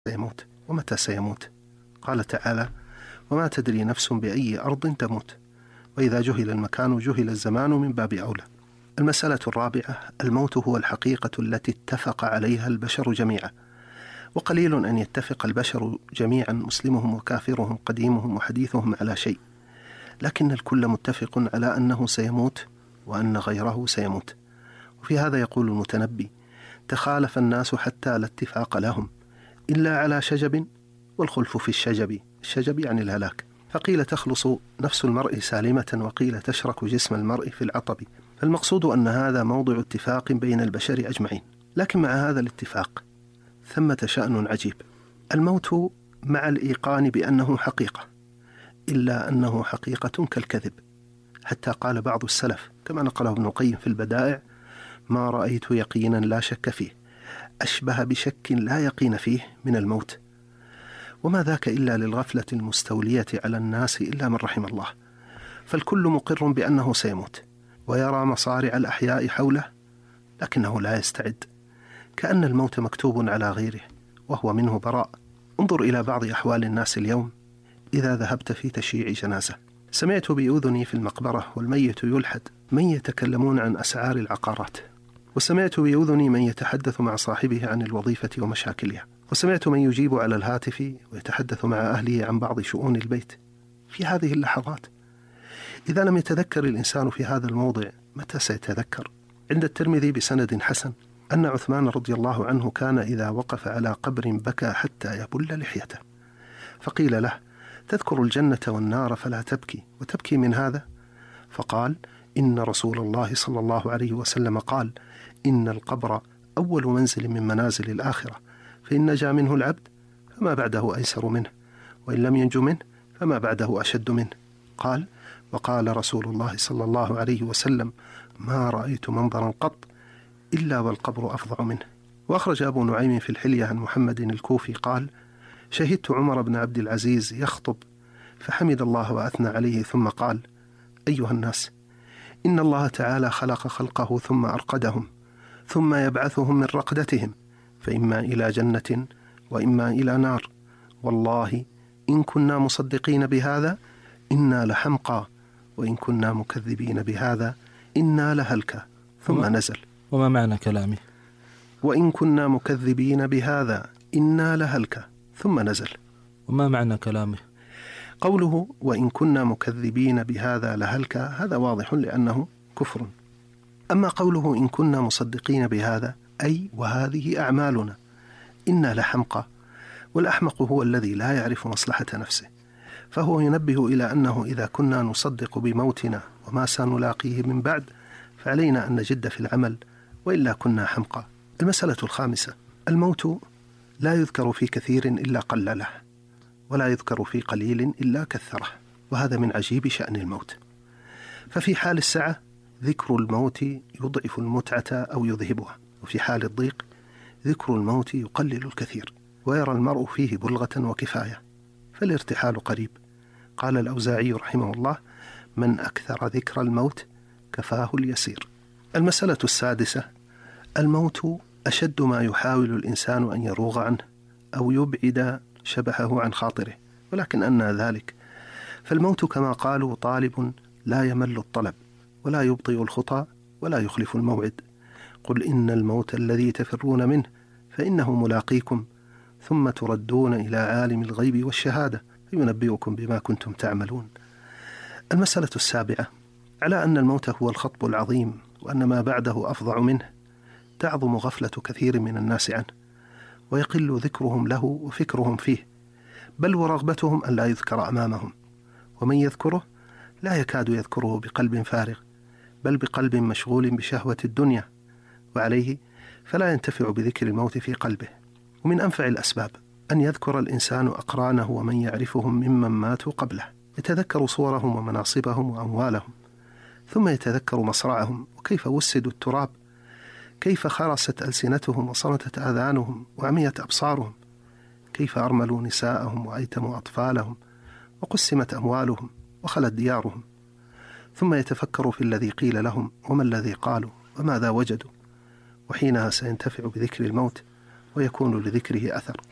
سيموت ومتى سيموت. قال تعالى: وما تدري نفس بأي أرض تموت، وإذا جهل المكان جهل الزمان من باب أولى. المسألة الرابعة: الموت هو الحقيقة التي اتفق عليها البشر جميعا، وقليل أن يتفق البشر جميعا مسلمهم وكافرهم قديمهم وحديثهم على شيء، لكن الكل متفق على أنه سيموت وأن غيره سيموت. وفي هذا يقول المتنبي: تخالف الناس حتى لا اتفاق لهم إلا على شجب، والخلف في الشجب يعني الهلاك. فقيل تخلص نفس المرء سالمة، وقيل تشرك جسم المرء في العطب. المقصود أن هذا موضع اتفاق بين البشر أجمعين، لكن مع هذا الاتفاق ثمة شأن عجيب: الموت مع الإيقان بأنه حقيقة، إلا أنه حقيقة كالكذب. حتى قال بعض السلف كما نقله ابن القيم في البدائع: ما رأيت يقينا لا شك فيه أشبه بشك لا يقين فيه من الموت، وما ذاك إلا للغفلة المستولية على الناس إلا من رحم الله. فالكل مقر بأنه سيموت ويرى مصارع الأحياء حوله، لكنه لا يستعد، كأن الموت مكتوب على غيره وهو منه براء. انظر إلى بعض أحوال الناس اليوم إذا ذهبت في تشييع جنازة. سمعت بأذني في المقبرة والميت يلحد من يتكلمون عن أسعار العقارات، وسمعت بأذني من يتحدث مع صاحبه عن الوظيفة ومشاكلها، وسمعت من يجيب على الهاتف ويتحدث مع أهله عن بعض شؤون البيت. في هذه اللحظات إذا لم يتذكر الإنسان في هذا الموضع متى سيتذكر؟ عند الترمذي بسند حسن أن عثمان رضي الله عنه كان إذا وقف على قبر بكى حتى يبل لحيته، فقيل له: تذكر الجنة والنار فلا تبكي، وتبكي من هذا؟ فقال: إن رسول الله صلى الله عليه وسلم قال: إن القبر أول منزل من منازل الآخرة، فإن نجا منه العبد فما بعده أيسر منه، وإن لم ينج منه فما بعده أشد منه. قال: وقال رسول الله صلى الله عليه وسلم: ما رأيت منظرا قط إلا والقبر أفظع منه. وأخرج أبو نعيم في الحلية عن محمد الكوفي قال: شهدت عمر بن عبد العزيز يخطب فحمد الله وأثنى عليه ثم قال: أيها الناس، إن الله تعالى خلق خلقه ثم أرقدهم، ثم يبعثهم من رقدتهم، فإما إلى جنة وإما إلى نار، والله إن كنا مصدقين بهذا إنا لحمقى، وإن كنا مكذبين بهذا إنا لهلكى. ثم نزل: وما معنى كلامه؟ وإن كنا مكذبين بهذا إنا لهلكى. ثم نزل: وما معنى كلامه؟ قوله وإن كنا مكذبين بهذا لهلكى هذا واضح لأنه كفر. أما قوله إن كنا مصدقين بهذا أي وهذه أعمالنا إنا لحمقى، والأحمق هو الذي لا يعرف مصلحة نفسه، فهو ينبه إلى أنه إذا كنا نصدق بموتنا وما سنلاقيه من بعد فعلينا أن نجد في العمل، وإلا كنا حمقى. المسألة الخامسة: الموت لا يذكر في كثير إلا قلله، ولا يذكر في قليل إلا كثره، وهذا من عجيب شأن الموت. ففي حال السعة ذكر الموت يضعف المتعة أو يذهبها، وفي حال الضيق ذكر الموت يقلل الكثير، ويرى المرء فيه بلغة وكفاية، فالارتحال قريب. قال الأوزاعي رحمه الله: من أكثر ذكر الموت كفاه اليسير. المسألة السادسة: الموت أشد ما يحاول الإنسان أن يروغ عنه أو يبعد شبهه عن خاطره، ولكن أنى ذلك، فالموت كما قالوا طالب لا يمل الطلب، ولا يبطئ الخطى، ولا يخلف الموعد. قل إن الموت الذي تفرون منه فإنه ملاقيكم، ثم تردون إلى عالم الغيب والشهادة فينبئكم بما كنتم تعملون. المسألة السابعة: على أن الموت هو الخطب العظيم، وأن ما بعده أفظع منه، تعظم غفلة كثير من الناس عنه، ويقل ذكرهم له وفكرهم فيه، بل ورغبتهم أن لا يذكر أمامهم، ومن يذكره لا يكاد يذكره بقلب فارغ، بل بقلب مشغول بشهوة الدنيا، وعليه فلا ينتفع بذكر الموت في قلبه. ومن أنفع الأسباب أن يذكر الإنسان أقرانه ومن يعرفهم ممن ماتوا قبله، يتذكر صورهم ومناصبهم وأموالهم، ثم يتذكر مصرعهم وكيف وسدوا التراب، كيف خرست ألسنتهم وصمتت آذانهم وعميت أبصارهم، كيف أرملوا نساءهم وأيتموا أطفالهم وقسمت أموالهم وخلت ديارهم، ثم يتفكر في الذي قيل لهم وما الذي قالوا وماذا وجدوا، وحينها سينتفع بذكر الموت ويكون لذكره أثر.